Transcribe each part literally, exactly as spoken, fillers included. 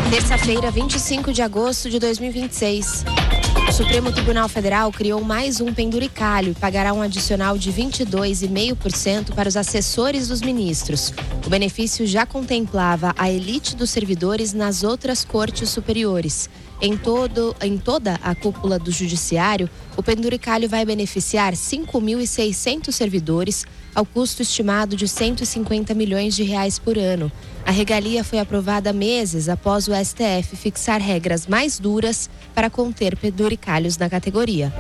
Terça-feira, vinte e cinco de agosto de dois mil e vinte e seis. O Supremo Tribunal Federal criou mais um penduricalho e pagará um adicional de vinte e dois vírgula cinco por cento para os assessores dos ministros. O benefício já contemplava a elite dos servidores nas outras cortes superiores. Em, todo, em toda a cúpula do judiciário, o penduricalho vai beneficiar cinco mil e seiscentos servidores, ao custo estimado de cento e cinquenta milhões de reais por ano. A regalia foi aprovada meses após o S T F fixar regras mais duras para conter penduricalhos na categoria.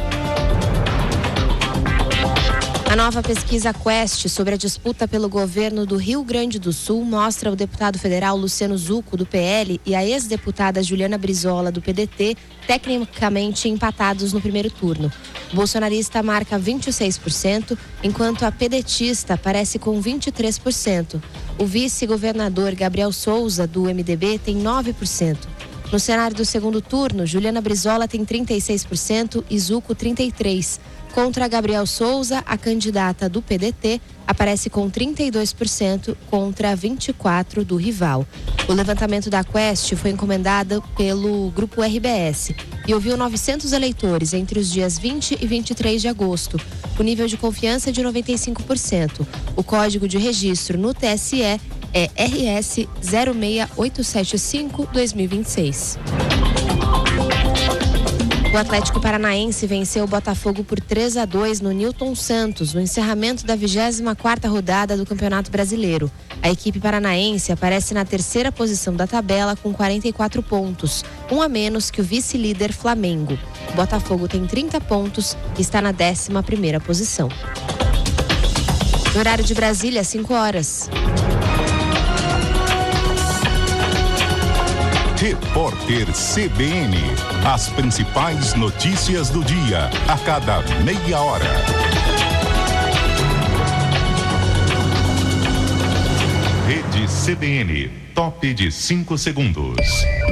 A nova pesquisa Quest sobre a disputa pelo governo do Rio Grande do Sul mostra o deputado federal Luciano Zucco, do P L, e a ex-deputada Juliana Brizola, do P D T, tecnicamente empatados no primeiro turno. O bolsonarista marca vinte e seis por cento, enquanto a pedetista aparece com vinte e três por cento. O vice-governador Gabriel Souza, do M D B, tem nove por cento. No cenário do segundo turno, Juliana Brizola tem trinta e seis por cento e Zucco trinta e três por cento. Contra Gabriel Souza, a candidata do P D T aparece com trinta e dois por cento contra vinte e quatro por cento do rival. O levantamento da Quest foi encomendado pelo Grupo R B S e ouviu novecentos eleitores entre os dias vinte e vinte e três de agosto. O nível de confiança é de noventa e cinco por cento. O código de registro no T S E é R S zero seis oito sete cinco barra dois mil e vinte e seis. O Atlético Paranaense venceu o Botafogo por três a dois no Newton Santos, no encerramento da vigésima quarta rodada do Campeonato Brasileiro. A equipe paranaense aparece na terceira posição da tabela com quarenta e quatro pontos, um a menos que o vice-líder Flamengo. O Botafogo tem trinta pontos e está na décima primeira posição. No horário de Brasília, cinco horas. Repórter C B N. As principais notícias do dia, a cada meia hora. Rede C B N, top de cinco segundos.